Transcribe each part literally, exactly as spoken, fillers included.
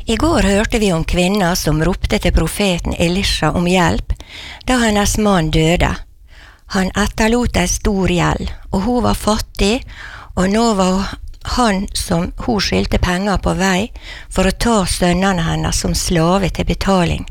I går hørte vi om kvinner som ropte til profeten Elisha om hjelp da hennes mann døde. Han etterlot ei stor gjeld, og hun var fattig, og nå var han som hun skyldte penger på vei for å ta sønnene hennes som slave til betaling.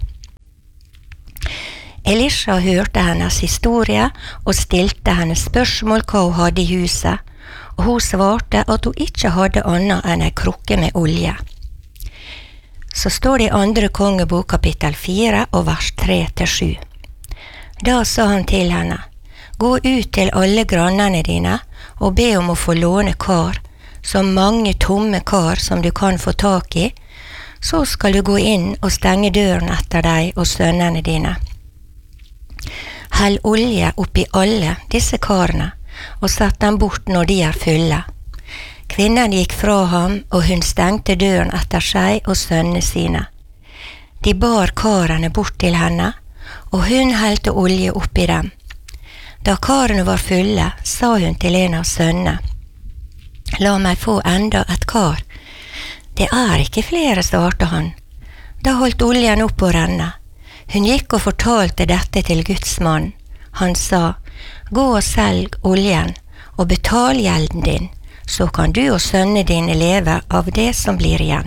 Elisha hørte hennes historie og stilte henne spørsmål hva hun hadde i huset, og hun svarte at hun ikke hadde annet enn ei krukke med olje. Så står det i andre kongebok kapittel fire og vers tre til sju. Da sa han til henne, gå ut til alle grannene dine og be om å få låne kar, så mange tomme kar som du kan få tak i, så skal du gå inn og stenge døren etter deg og sønnene dine. Hell olje oppi alle disse karene og sett dem bort når de er fulle. Kvinnen gikk fra ham, og hun stengte døren etter seg og sønnene sine. De bar karene bort til henne, og hun helte olje oppi dem. Da karene var fulle, sa hun til en av sønnene, la meg få enda et kar. Det er ikke flere, svarte han. Da holdt oljen opp å renne. Hun gikk og fortalte dette til Guds mann. Han sa, gå og selg oljen, og betal gjelden din, så kan du og sønnene dine leve av det som blir igjen.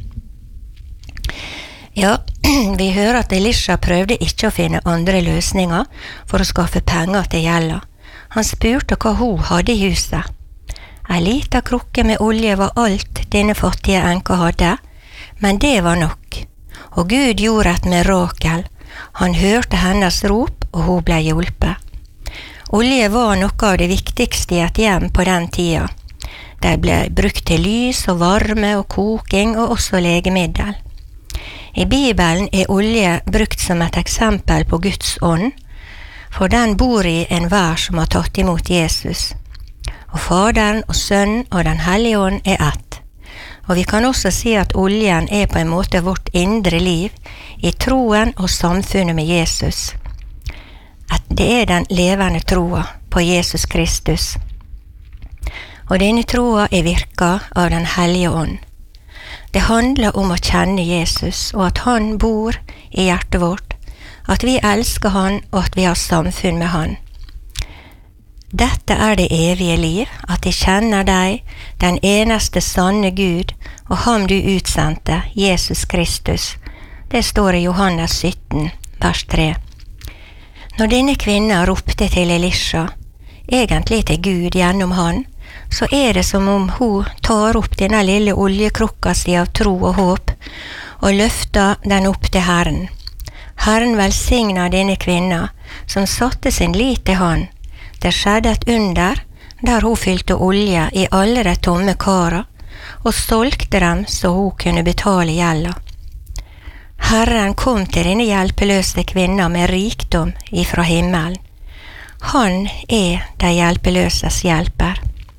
Ja, vi hører at Elisha prøvde ikke å finne andre løsninger for å skaffe penger til gjelda. Han spurte hva hun hadde i huset. En liten krukke med olje var alt denne fattige enka hadde, men det var nok. Og Gud gjorde et mirakel. Han hørte hennes rop, og hun ble hjulpet. Olje var noe av det viktigste i et hjem på den tida. De ble brukt til lys og varme og koking og også legemiddel. I Bibelen er olje brukt som et eksempel på Guds ånd, for den bor i enhver som har tatt imot Jesus. Og Faderen og Sønnen og den Hellige Ånd er ett. Og vi kan også si at oljen er på en måte vårt indre liv i troen og samfunnet med Jesus. At det er den levende troa på Jesus Kristus. Og denne troa er virka av den Hellige Ånd. Det handler om å kjenne Jesus, og at han bor i hjertet vårt, at vi elsker han, og at vi har samfunn med han. Dette er det evige liv, at de kjenner deg, den eneste sanne Gud, og ham du utsendte, Jesus Kristus. Det står i Johannes sytten, vers tre. Når denne kvinnen ropte til Elisha, egentlig til Gud gjennom han, så er det som om hun tar opp denne lille oljekrukka si av tro og håp, og løfter den opp til Herren. Herren velsigner denne kvinna, som satte sin lit til han. Det skjedde et under, der hun fylte olje i alle de tomme kara, og solgte dem så hun kunne betale gjelda. Herren kom til denne hjelpeløse kvinna med rikdom ifra himmelen. Han er de hjelpeløses hjelper.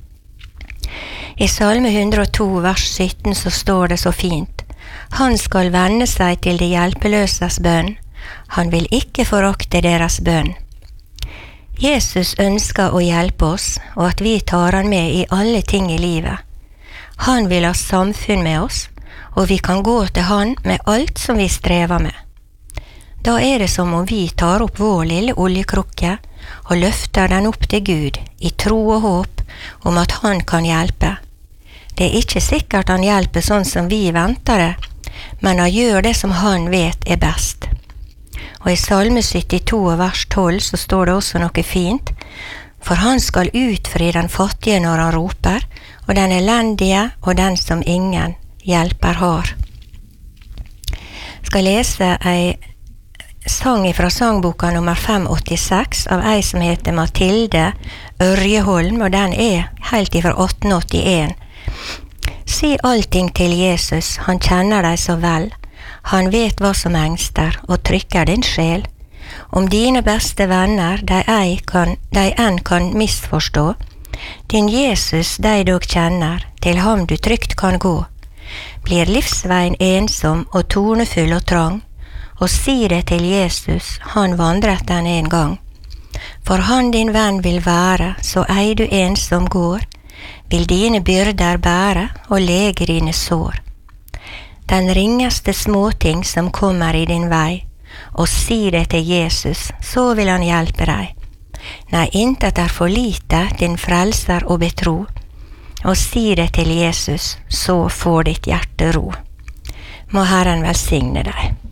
I Salme hundre og to, vers sytten, så står det så fint. Han skal vende seg til de hjelpeløses bønn. Han vil ikke forakte deres bønn. Jesus ønsker å hjelpe oss, og at vi tar han med i alle ting i livet. Han vil ha samfunn med oss, og vi kan gå til han med alt som vi strever med. Da er det som om vi tar opp vår lille oljekrukke og løfter den opp til Gud i tro og håp om at han kan hjelpe. Det er ikke sikkert han hjelper sånn som vi venter det, men han gjør det som han vet er best. Og i Salme syttito vers tolv så står det også noe fint, for han skal utfri den fattige når han roper, og den elendige og den som ingen hjelper har. Jeg skal lese ei sang fra sangboka nummer fem åttiseks av ei som heter Mathilde Ørjeholm, og den er helt ifra atten åttien. Si allting til Jesus, han kjenner deg så vel. Han vet hva som engster og trykker din sjel. Om dine beste venner, de ei kan, de enn kan misforstå, din Jesus deg dog kjenner, til ham du trygt kan gå. Blir livsveien ensom og tornefull og trang, og si det til Jesus, han vandret den en gang. For han din venn vil være, så ei du ensom går, vil dine byrder bære og lege dine sår. den ringeste småting som kommer i din vei, og si det til Jesus, så vil han hjelpe deg. Nei, intet er for lite din frelser å betro, og si det til Jesus, så får ditt hjerte ro. Må Herren velsigne deg.